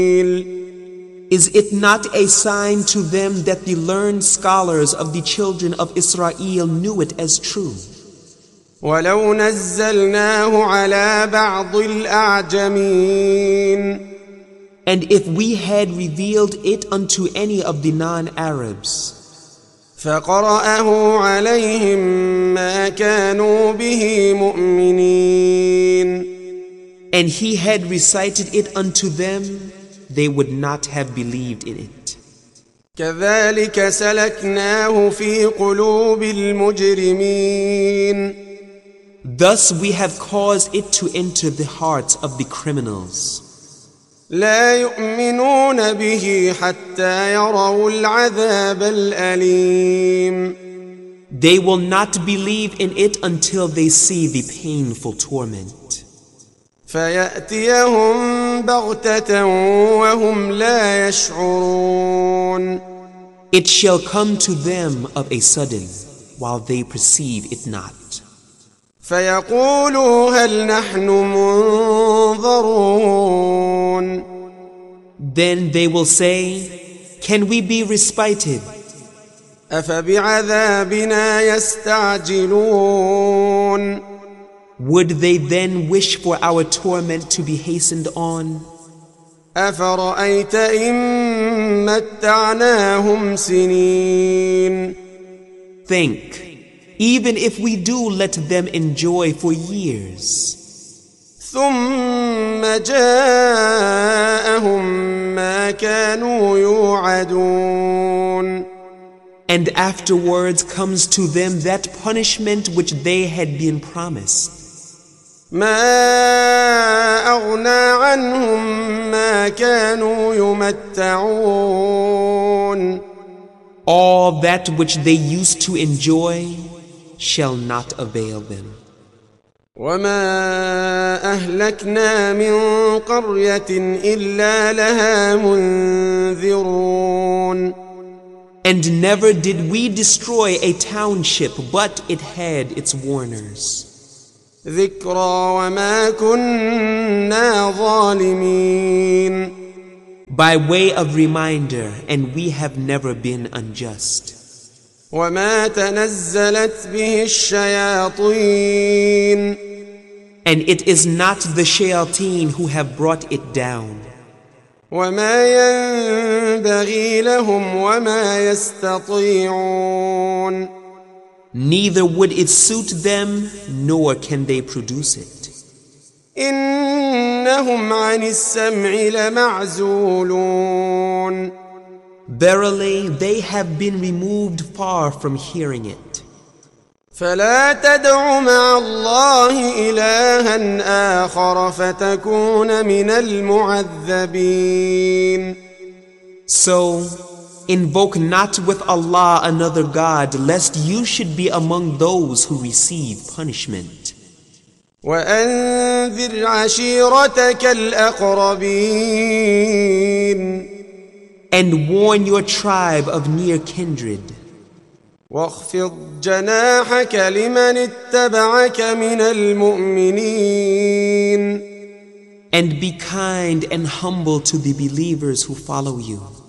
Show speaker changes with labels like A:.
A: Is it not a sign to them that the learned scholars of the children of Israel knew it as true?
B: ولو نزلناه على بعض الأعجمين
A: And if we had revealed it unto any of the non-Arabs,
B: فقرأه عليهم ما كانوا به مؤمنين
A: and he had recited it unto them, they would not have believed in it.
B: كذلك سلكناه في قلوب المجرمين
A: Thus we have caused it to enter the hearts of the criminals.
B: لا يؤمنون به حتى يروا العذاب الأليم
A: They will not believe in it until they see the painful torment.
B: فيأتيهم بغتة وهم لا يشعرون
A: It shall come to them of a sudden, while they perceive it not.
B: فيقولوا هل نحن منظرون
A: Then they will say, can we be respited?
B: أفبعذابنا يستعجلون
A: Would they then wish for our torment to be hastened on?
B: أفرأيت إن متعناهم سنين
A: Think, even if we do let them enjoy for years,
B: ثم جاءهم ما كانوا يوعدون
A: and afterwards comes to them that punishment which they had been promised.
B: ما أغنى عنهم ما كانوا يمتعون
A: All that which they used to enjoy shall not avail them.
B: وما أهلكنا من قرية إلا لها منذرون
A: And never did we destroy a township, but it had its warners.
B: ذكرى وما كنا ظالمين
A: By way of reminder, and we have never been unjust.
B: وما تنزلت به الشياطين
A: And it is not the shayateen who have brought it down.
B: وما ينبغي لهم وما يستطيعون
A: Neither would it suit them, nor can they produce it.
B: إنهم عن السمع لمعزولون
A: Verily, they have been removed far from hearing it.
B: فلا تدع مع الله إلها آخر فتكون من المعذبين
A: So, invoke not with Allah another God, lest you should be among those who receive punishment.
B: وأنذر عشيرتك الأقربين
A: And warn your tribe of near kindred.
B: واخفض جناحك لمن اتبعك من المؤمنين
A: And be kind and humble to the believers who follow you.